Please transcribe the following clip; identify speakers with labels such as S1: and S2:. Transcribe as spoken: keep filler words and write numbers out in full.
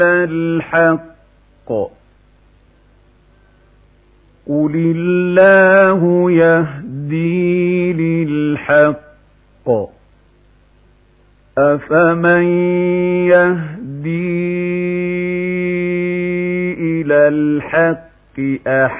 S1: الحق قل الله يهدي للحق أفمن يهدي إلى الحق أحق